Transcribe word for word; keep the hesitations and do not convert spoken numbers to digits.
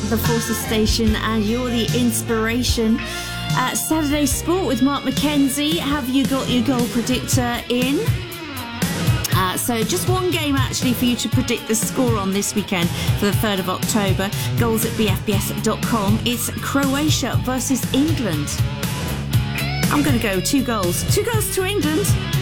the Forces Station, and you're the inspiration. Uh, Saturday Sport with Mark McKenzie. Have you got your goal predictor in? Uh, so just one game actually for you to predict the score on this weekend for the third of October. Goals at b f b s dot com. It's Croatia versus England. I'm going to go two goals. Two goals to England.